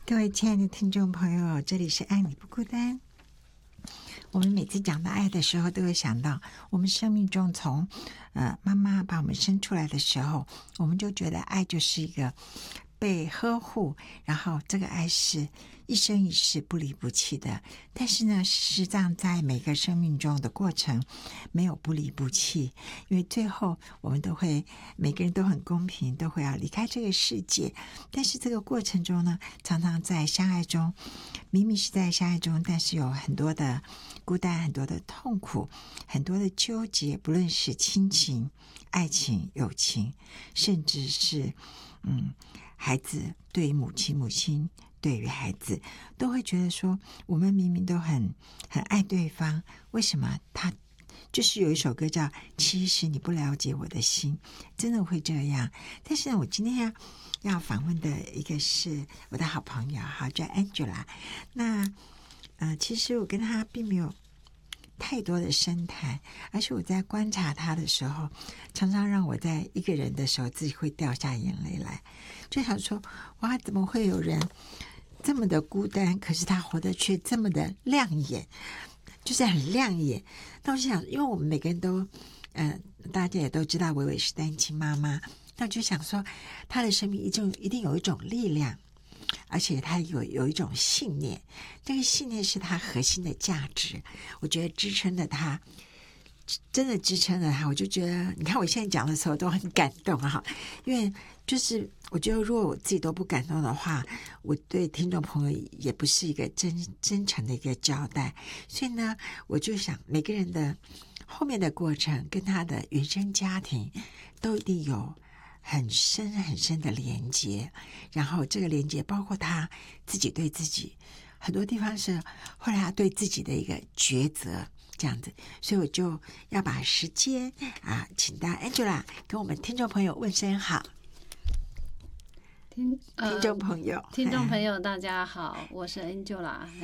各位亲爱的听众朋友，这里是爱你不孤单。我们每次讲到爱的时候，都会想到我们生命中从妈妈把我们生出来的时候，我们就觉得爱就是一个被呵护，然后这个爱是一生一世不离不弃的。但是呢，事实上在每个生命中的过程没有不离不弃，因为最后我们都会每个人都很公平，都会要离开这个世界。但是这个过程中呢，常常在相爱中，明明是在相爱中，但是有很多的孤单，很多的痛苦，很多的纠结，不论是亲情、爱情、友情，甚至是孩子对于母亲，母亲对于孩子，都会觉得说，我们明明都很爱对方，为什么他就是有一首歌叫《其实你不了解我的心》，真的会这样。但是呢，我今天要访问的一个是我的好朋友哈，叫 Angela。那其实我跟她并没有太多的深谈，而且我在观察她的时候，常常让我在一个人的时候自己会掉下眼泪来，就想说哇，怎么会有人这么的孤单，可是他活得却这么的亮眼，就是很亮眼。那我就想，因为我们每个人都大家也都知道伟伟是单亲妈妈，那我就想说他的生命一定有一种力量，而且他有一种信念，这个信念是他核心的价值，我觉得支撑着他，真的支撑着他。我就觉得你看我现在讲的时候都很感动哈，因为就是我觉得如果我自己都不感动的话，我对听众朋友也不是一个真诚的一个交代。所以呢，我就想每个人的后面的过程跟他的原生家庭都一定有很深很深的连结，然后这个连结包括他自己对自己很多地方是后来他对自己的一个抉择这样子。所以我就要把时间请到 Angela 跟我们听众朋友问声好。听众朋友大家好，我是 Angela。